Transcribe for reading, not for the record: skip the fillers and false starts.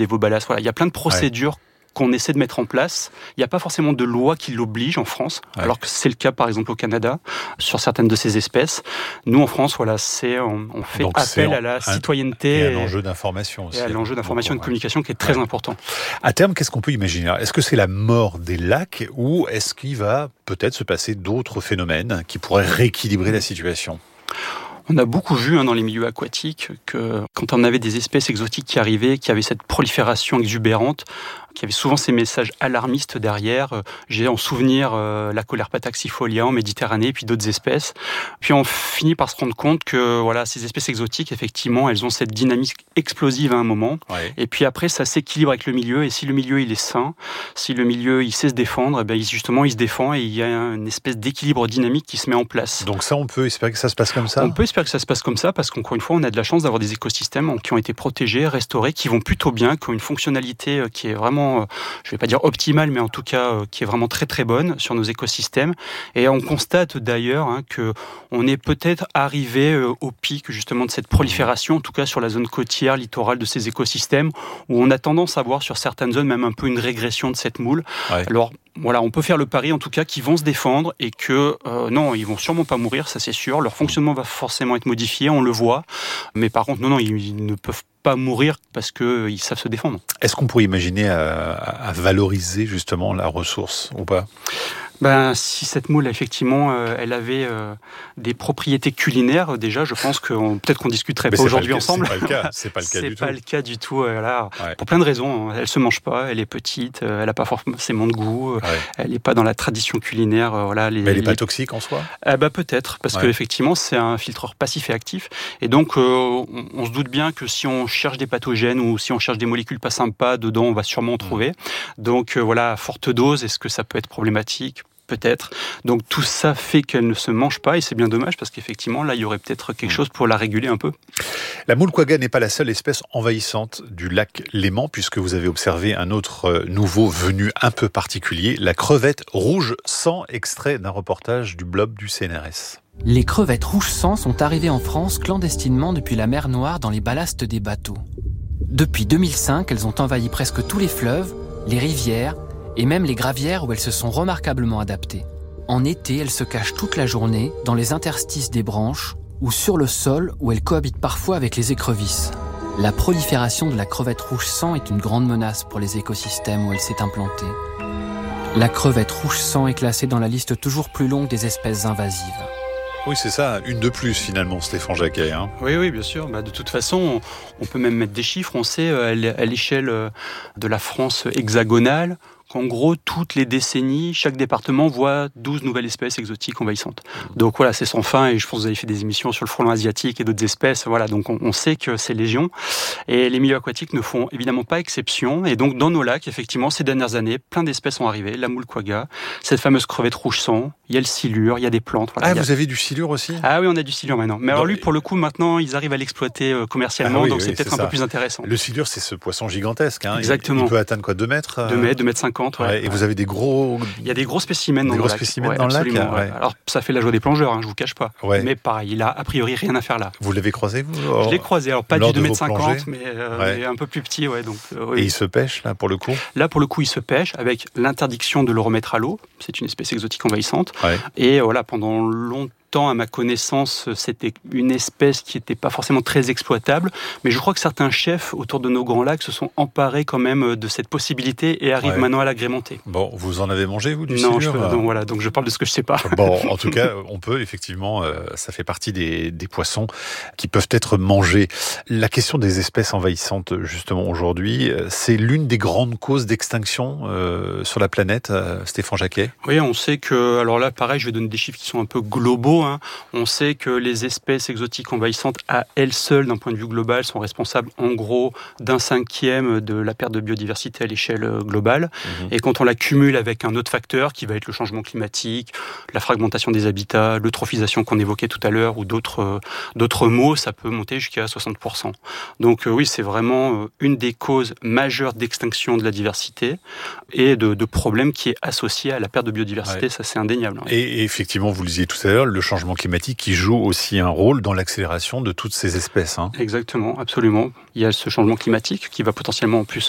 des veaux-balasses. Voilà, il y a plein de procédures qu'on essaie de mettre en place. Il n'y a pas forcément de loi qui l'oblige en France, alors que c'est le cas par exemple au Canada, sur certaines de ces espèces. Nous en France, on fait donc appel à la citoyenneté. Et à l'enjeu d'information aussi. Et à l'enjeu d'information et de communication qui est très important. À terme, qu'est-ce qu'on peut imaginer ? Est-ce que c'est la mort des lacs ou est-ce qu'il va peut-être se passer d'autres phénomènes qui pourraient rééquilibrer la situation ? On a beaucoup vu dans les milieux aquatiques que quand on avait des espèces exotiques qui arrivaient, qui avaient cette prolifération exubérante, qui avait souvent ces messages alarmistes derrière. J'ai en souvenir la Colerpa taxifolia en Méditerranée, puis d'autres espèces. Puis on finit par se rendre compte que ces espèces exotiques, effectivement, elles ont cette dynamique explosive à un moment. Ouais. Et puis après, ça s'équilibre avec le milieu. Et si le milieu il est sain, si le milieu il sait se défendre, justement il se défend et il y a une espèce d'équilibre dynamique qui se met en place. Donc ça, on peut espérer que ça se passe comme ça ? On peut espérer que ça se passe comme ça parce qu'encore une fois, on a de la chance d'avoir des écosystèmes qui ont été protégés, restaurés, qui vont plutôt bien, qui ont une fonctionnalité qui est vraiment, je ne vais pas dire optimale, mais en tout cas qui est vraiment très très bonne sur nos écosystèmes. Et on constate d'ailleurs que on est peut-être arrivé au pic justement de cette prolifération, en tout cas sur la zone côtière, littorale de ces écosystèmes, où on a tendance à voir sur certaines zones même un peu une régression de cette moule. Ouais. Alors voilà, on peut faire le pari en tout cas qu'ils vont se défendre et que non, ils vont sûrement pas mourir, ça c'est sûr. Leur fonctionnement va forcément être modifié, on le voit. Mais par contre, non, ils ne peuvent pas mourir parce qu'ils savent se défendre. Est-ce qu'on pourrait imaginer à valoriser justement la ressource ou pas ? Si cette moule, effectivement, elle avait des propriétés culinaires, déjà, je pense que peut-être qu'on discuterait pas aujourd'hui ensemble. C'est pas le cas du tout. C'est pas le cas du tout. Pour plein de raisons. Elle se mange pas, elle est petite, elle a pas forcément de goût, elle n'est pas dans la tradition culinaire. Mais elle n'est pas toxique en soi ? Peut-être, parce qu'effectivement, c'est un filtreur passif et actif. Et donc, on se doute bien que si on cherche des pathogènes ou si on cherche des molécules pas sympas, dedans, on va sûrement en trouver. Donc, à forte dose, est-ce que ça peut être problématique ? Peut-être. Donc tout ça fait qu'elle ne se mange pas et c'est bien dommage parce qu'effectivement là il y aurait peut-être quelque chose pour la réguler un peu. La moule quagga n'est pas la seule espèce envahissante du lac Léman puisque vous avez observé un autre nouveau venu un peu particulier, la crevette rouge sang, extrait d'un reportage du Blob du CNRS. Les crevettes rouge sang sont arrivées en France clandestinement depuis la mer Noire dans les ballastes des bateaux. Depuis 2005, elles ont envahi presque tous les fleuves, les rivières et même les gravières où elles se sont remarquablement adaptées. En été, elles se cachent toute la journée dans les interstices des branches ou sur le sol où elles cohabitent parfois avec les écrevisses. La prolifération de la crevette rouge sang est une grande menace pour les écosystèmes où elle s'est implantée. La crevette rouge sang est classée dans la liste toujours plus longue des espèces invasives. Oui, c'est ça, une de plus finalement, Stéphane Jacquet. Oui, bien sûr. De toute façon, on peut même mettre des chiffres. On sait à l'échelle de la France hexagonale qu'en gros, toutes les décennies, chaque département voit 12 nouvelles espèces exotiques envahissantes. Donc voilà, c'est sans fin, et je pense que vous avez fait des émissions sur le frelon asiatique et d'autres espèces. Voilà, donc on sait que c'est légion. Et les milieux aquatiques ne font évidemment pas exception. Et donc dans nos lacs, effectivement, ces dernières années, plein d'espèces sont arrivées. La moule quagga, cette fameuse crevette rouge sang, il y a le silure, il y a des plantes. Voilà, vous avez du silure aussi ? Ah oui, on a du silure maintenant. Mais alors lui, pour le coup, maintenant, ils arrivent à l'exploiter commercialement, donc c'est peut-être un peu plus intéressant. Le silure, c'est ce poisson gigantesque. Exactement. Il peut atteindre quoi, 2 mètres ? 2 mètres, 2 mètres 50. Et vous avez des gros... Il y a des gros spécimens dans le lac. Alors, ça fait la joie des plongeurs, je vous cache pas. Ouais. Mais pareil, il a a priori rien à faire là. Vous l'avez croisé, vous ? Je l'ai croisé, alors pas du 2,50 m, mais un peu plus petit, donc. Et il se pêche, là, pour le coup ? Là, pour le coup, il se pêche avec l'interdiction de le remettre à l'eau. C'est une espèce exotique envahissante. Ouais. Et pendant longtemps, à ma connaissance, c'était une espèce qui n'était pas forcément très exploitable, mais je crois que certains chefs autour de nos grands lacs se sont emparés quand même de cette possibilité et arrivent maintenant à l'agrémenter. Bon, vous en avez mangé, vous, du silure ? Non, donc je parle de ce que je sais pas. Bon, en tout cas, on peut effectivement, ça fait partie des poissons qui peuvent être mangés. La question des espèces envahissantes, justement, aujourd'hui, c'est l'une des grandes causes d'extinction sur la planète, Stéphane Jacquet ? Oui, on sait que, alors là, pareil, je vais donner des chiffres qui sont un peu globaux. On sait que les espèces exotiques envahissantes, à elles seules, d'un point de vue global, sont responsables en gros d'1/5 de la perte de biodiversité à l'échelle globale. Et quand on la cumule avec un autre facteur qui va être le changement climatique, la fragmentation des habitats, l'eutrophisation qu'on évoquait tout à l'heure ou d'autres mots, ça peut monter jusqu'à 60%. Donc oui, c'est vraiment une des causes majeures d'extinction de la diversité et de problèmes qui est associé à la perte de biodiversité, ça c'est indéniable. Et effectivement, vous le disiez tout à l'heure, le changement climatique qui joue aussi un rôle dans l'accélération de toutes ces espèces. Exactement, absolument. Il y a ce changement climatique qui va potentiellement en plus